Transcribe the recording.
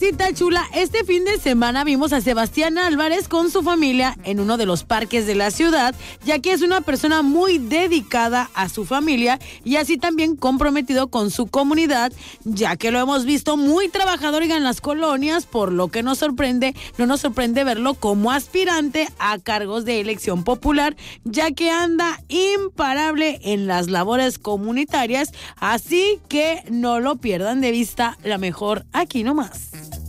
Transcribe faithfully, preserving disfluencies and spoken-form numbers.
Mamacita chula, este fin de semana vimos a Sebastián Álvarez con su familia en uno de los parques de la ciudad, ya que es una persona muy dedicada a su familia y así también comprometido con su comunidad, ya que lo hemos visto muy trabajador en las colonias, por lo que nos sorprende, no nos sorprende verlo como aspirante a cargos de elección popular, ya que anda imparable en las labores comunitarias, así que no lo pierdan de vista, la mejor aquí nomás.